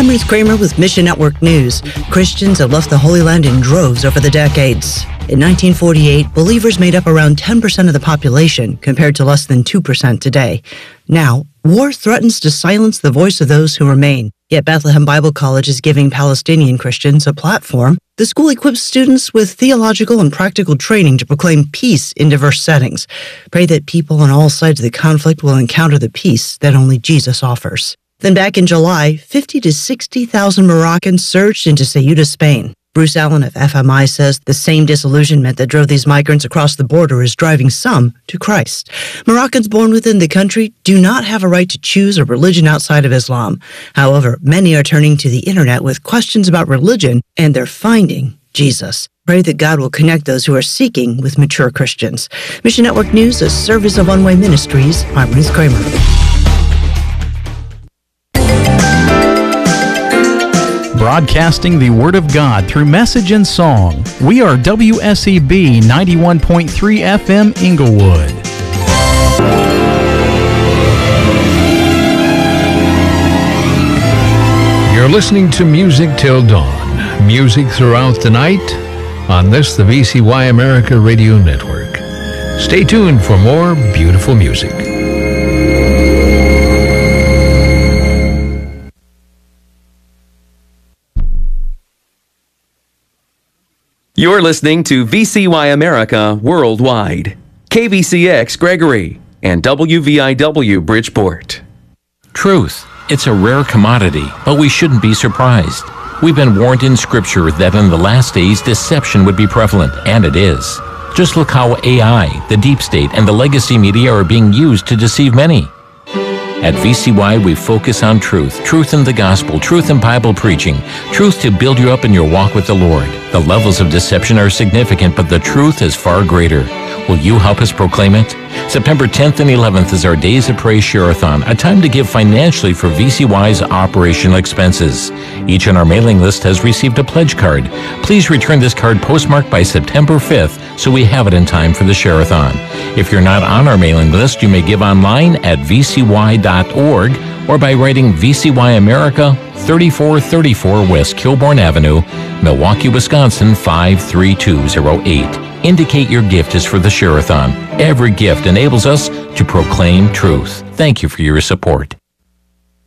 I'm Ruth Kramer with Mission Network News. Christians have left the Holy Land in droves over the decades. In 1948, believers made up around 10% of the population, compared to less than 2% today. Now, war threatens to silence the voice of those who remain. Yet Bethlehem Bible College is giving Palestinian Christians a platform. The school equips students with theological and practical training to proclaim peace in diverse settings. Pray that people on all sides of the conflict will encounter the peace that only Jesus offers. Then back in July, 50 to 60,000 Moroccans surged into Ceuta, Spain. Bruce Allen of FMI says the same disillusionment that drove these migrants across the border is driving some to Christ. Moroccans born within the country do not have a right to choose a religion outside of Islam. However, many are turning to the internet with questions about religion, and they're finding Jesus. Pray that God will connect those who are seeking with mature Christians. Mission Network News, a service of One Way Ministries. I'm Ruth Kramer. Broadcasting the Word of God through message and song. We are WSEB 91.3 FM Inglewood. You're listening to Music Till Dawn. Music throughout the night on this, the VCY America Radio Network. Stay tuned for more beautiful music. You're listening to VCY America Worldwide, KVCX Gregory, and WVIW Bridgeport. Truth. It's a rare commodity, but we shouldn't be surprised. We've been warned in Scripture that in the last days deception would be prevalent, and it is. Just look how AI, the deep state, and the legacy media are being used to deceive many. At VCY, we focus on truth, truth in the gospel, truth in Bible preaching, truth to build you up in your walk with the Lord. The levels of deception are significant, but the truth is far greater. Will you help us proclaim it? September 10th and 11th is our Days of Praise Share-a-thon, a time to give financially for VCY's operational expenses. Each on our mailing list has received a pledge card. Please return this card postmarked by September 5th so we have it in time for the Share-a-thon. If you're not on our mailing list, you may give online at vcy.org or by writing VCY America, 3434 West Kilbourne Avenue, Milwaukee, Wisconsin 53208. Indicate your gift is for the Share-a-thon. Every gift enables us to proclaim truth. Thank you for your support.